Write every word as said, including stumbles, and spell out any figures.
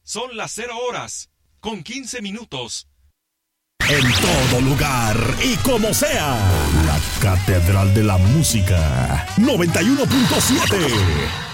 Son las cero horas, con quince minutos. En todo lugar y como sea, la Catedral de la Música, noventa y uno punto siete.